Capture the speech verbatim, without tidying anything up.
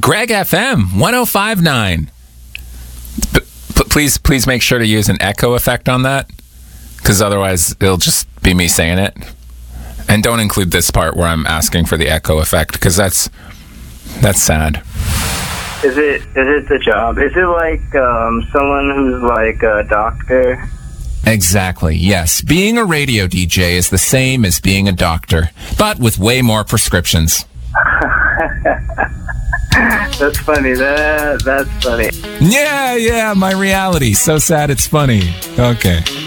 Greg F M, one oh five point nine. P- p- please, please make sure to use an echo effect on that, because otherwise it'll just be me saying it. And don't include this part where I'm asking for the echo effect, because that's that's sad. Is it is it the job? Is it like um, someone who's like a doctor? Exactly, yes. Being a radio D J is the same as being a doctor, but with way more prescriptions. That's funny. That that's funny. Yeah, yeah, my reality. So sad it's funny. Okay.